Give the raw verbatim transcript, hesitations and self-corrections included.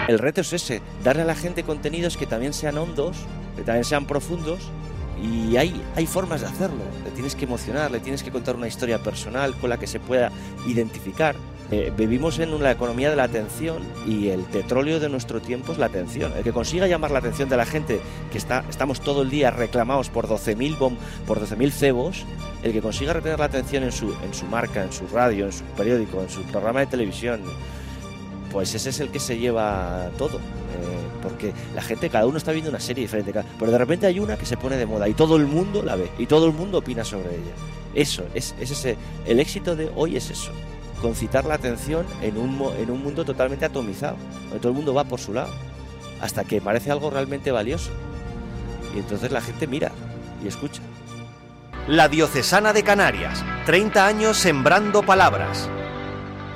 El reto es ese, darle a la gente contenidos que también sean hondos, que también sean profundos, y hay, hay formas de hacerlo. Le tienes que emocionar, le tienes que contar una historia personal con la que se pueda identificar. Eh, vivimos en una economía de la atención y el petróleo de nuestro tiempo es la atención. El que consiga llamar la atención de la gente, que está, estamos todo el día reclamados por doce mil bom, por doce mil cebos, el que consiga retener la atención en su, en su marca, en su radio, en su periódico, en su programa de televisión, pues ese es el que se lleva todo. Eh, porque la gente, cada uno está viendo una serie diferente, pero de repente hay una que se pone de moda y todo el mundo la ve y todo el mundo opina sobre ella. Eso, es, es ese, el éxito de hoy es eso, concitar la atención en un, en un mundo totalmente atomizado, donde todo el mundo va por su lado, hasta que parece algo realmente valioso. Y entonces la gente mira y escucha. La Diocesana de Canarias, treinta años sembrando palabras.